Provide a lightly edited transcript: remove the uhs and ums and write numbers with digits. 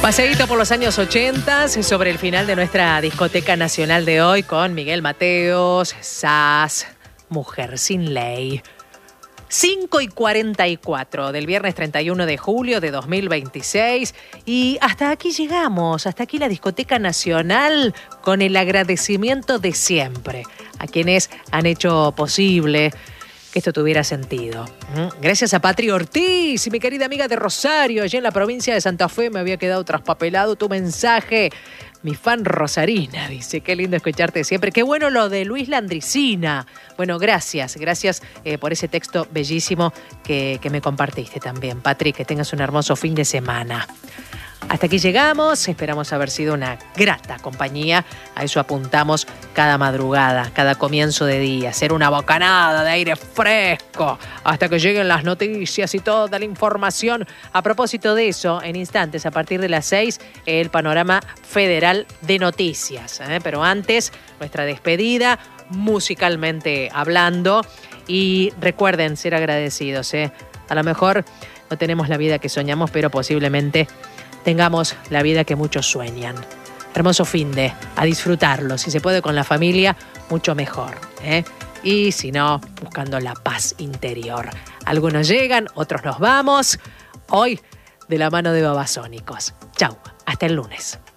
Paseíto por los años 80 sobre el final de nuestra discoteca nacional de hoy con Miguel Mateos, Sass, Mujer sin Ley. 5:44 del viernes 31 de julio de 2026 y hasta aquí llegamos, hasta aquí la discoteca nacional con el agradecimiento de siempre a quienes han hecho posible que esto tuviera sentido. Gracias a Patri Ortiz y mi querida amiga de Rosario, allí en la provincia de Santa Fe, me había quedado traspapelado tu mensaje. Mi fan rosarina dice, qué lindo escucharte siempre. Qué bueno lo de Luis Landricina. Bueno, gracias por ese texto bellísimo que me compartiste también. Patri, que tengas un hermoso fin de semana. Hasta aquí llegamos, esperamos haber sido una grata compañía, a eso apuntamos cada madrugada, cada comienzo de día, ser una bocanada de aire fresco, hasta que lleguen las noticias y toda la información. A propósito de eso, en instantes, a partir de las 6, el panorama federal de noticias. Pero antes, nuestra despedida, musicalmente hablando, y recuerden ser agradecidos. A lo mejor no tenemos la vida que soñamos, pero posiblemente tengamos la vida que muchos sueñan. Hermoso finde, a disfrutarlo. Si se puede con la familia, mucho mejor. Y si no, buscando la paz interior. Algunos llegan, otros nos vamos. Hoy, de la mano de Babasónicos. Chau, hasta el lunes.